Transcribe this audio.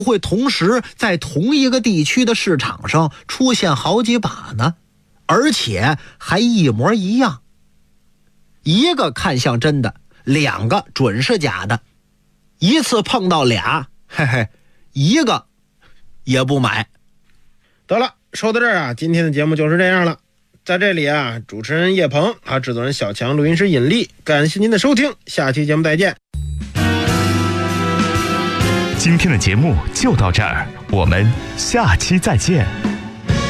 会同时在同一个地区的市场上出现好几把呢？而且还一模一样，一个看像真的，两个准是假的，一次碰到俩，嘿嘿，一个也不买。 得了，说到这儿啊，今天的节目就是这样了。在这里啊，主持人叶鹏，制作人小强，录音师尹力，感谢您的收听，下期节目再见。 今天的节目就到这儿，我们下期再见。